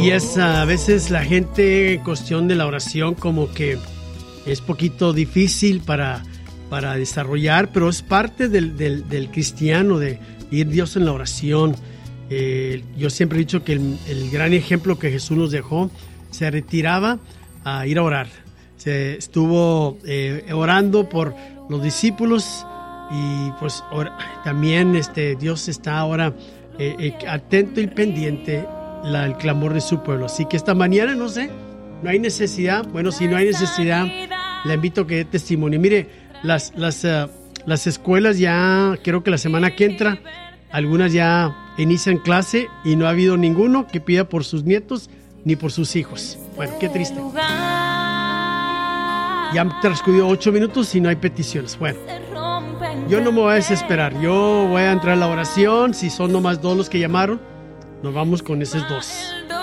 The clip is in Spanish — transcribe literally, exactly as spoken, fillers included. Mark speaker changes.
Speaker 1: Así es, a veces la gente en cuestión de la oración como que es poquito difícil para, para desarrollar, pero es parte del, del, del cristiano, de ir Dios en la oración. Eh, yo siempre he dicho que el, el gran ejemplo que Jesús nos dejó, se retiraba a ir a orar. Se estuvo eh, orando por los discípulos y pues or, también este, Dios está ahora eh, eh, atento y pendiente la, el clamor de su pueblo. Así que esta mañana, no sé, no hay necesidad. Bueno, si no hay necesidad, le invito a que dé testimonio. Mire, las, las, uh, las escuelas ya, creo que la semana que entra, algunas ya inician clase y no ha habido ninguno que pida por sus nietos ni por sus hijos. Bueno, qué triste. Ya han transcurrido ocho minutos y no hay peticiones. Bueno, yo no me voy a desesperar. Yo voy a entrar a la oración. Si son nomás dos los que llamaron, nos vamos con esos dos.